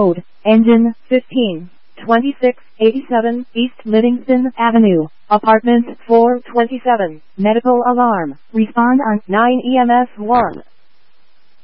Code, Engine, 15, 2687 East Livingston Avenue, Apartment 427, Medical Alarm, respond on 9 EMS 1.